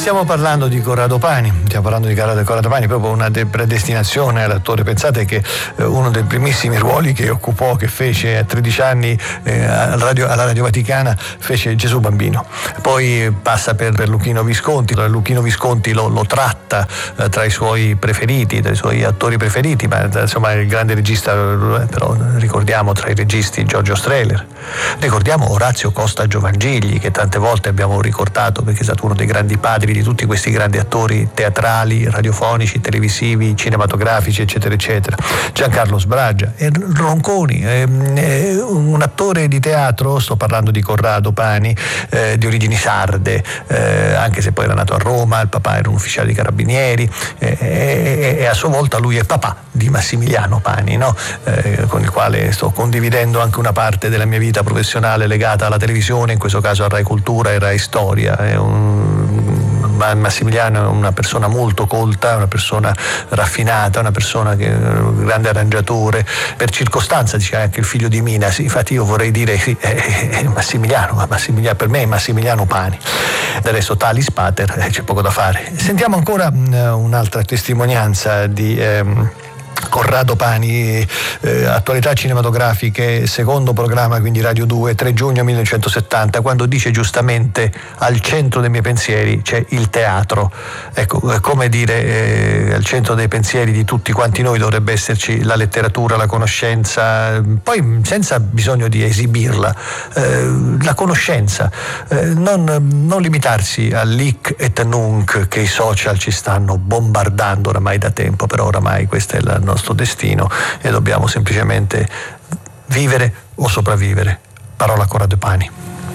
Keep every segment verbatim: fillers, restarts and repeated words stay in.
Stiamo parlando di Corrado Pani, stiamo parlando di Corrado Pani, proprio una de- predestinazione all'attore. Pensate che eh, uno dei primissimi ruoli che occupò, che fece a tredici anni eh, al radio, alla Radio Vaticana, fece Gesù Bambino. Poi passa per, per Luchino Visconti. Luchino Visconti lo, lo tratta eh, tra i suoi preferiti, tra i suoi attori preferiti, ma insomma il grande regista, eh, però ricordiamo tra i registi Giorgio Strehler, ricordiamo Orazio Costa Giovangigli, che tante volte abbiamo ricordato perché è stato uno dei grandi padri di tutti questi grandi attori teatrali, radiofonici, televisivi, cinematografici, eccetera eccetera. Giancarlo Sbragia, e Ronconi, eh, un attore di teatro, sto parlando di Corrado Pani, eh, di origini sarde, eh, anche se poi era nato a Roma, il papà era un ufficiale di carabinieri, eh, e, e a sua volta lui è papà di Massimiliano Pani, no? eh, con il quale sto condividendo anche una parte della mia vita professionale legata alla televisione, in questo caso a Rai Cultura e Rai Storia. È un Massimiliano è una persona molto colta, una persona raffinata, una persona che è un grande arrangiatore, per circostanza dice anche il figlio di Mina, sì, infatti io vorrei dire sì, è, è Massimiliano, ma Massimiliano, per me è Massimiliano Pani. Del resto Talis Pater, eh, c'è poco da fare. Sentiamo ancora mh, un'altra testimonianza di ehm, Corrado Pani, eh, attualità cinematografiche, secondo programma, quindi Radio due, tre giugno millenovecentosettanta, quando dice giustamente: al centro dei miei pensieri c'è il teatro. Ecco, come dire, eh, al centro dei pensieri di tutti quanti noi dovrebbe esserci la letteratura, la conoscenza, poi senza bisogno di esibirla, eh, la conoscenza, eh, non, non limitarsi all'hic et nunc che i social ci stanno bombardando oramai da tempo, però oramai questo è il nostro destino e dobbiamo semplicemente vivere o sopravvivere. Parola a Corrado Pani.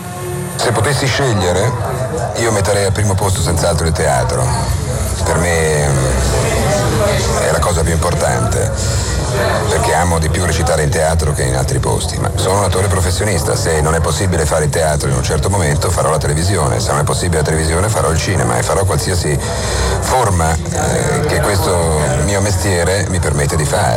Se potessi scegliere, io metterei al primo posto senz'altro il teatro. Per me è la cosa più importante, perché amo di più recitare in teatro che in altri posti. Ma sono un attore professionista, se non è possibile fare il teatro in un certo momento farò la televisione, se non è possibile la televisione farò il cinema e farò qualsiasi forma eh, che questo mio mestiere mi permette di fare.